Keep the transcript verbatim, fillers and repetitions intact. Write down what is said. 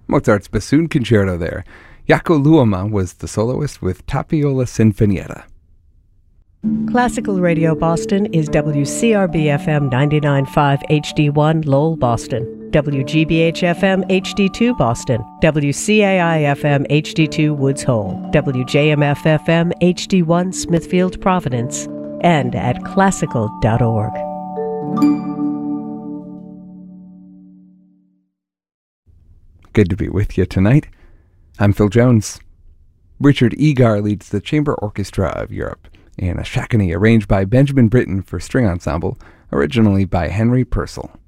Mozart's Bassoon Concerto there. Jaakko Luoma was the soloist with Tapiola Sinfonietta. Classical Radio Boston is W C R B F M ninety-nine point five H D one Lowell, Boston, W G B H F M H D two Boston, W C A I F M H D two Woods Hole, W J M F F M H D one Smithfield, Providence, and at classical dot org. Good to be with you tonight. I'm Phil Jones. Richard Egar leads the Chamber Orchestra of Europe in a Shakony arranged by Benjamin Britten for string ensemble, originally by Henry Purcell.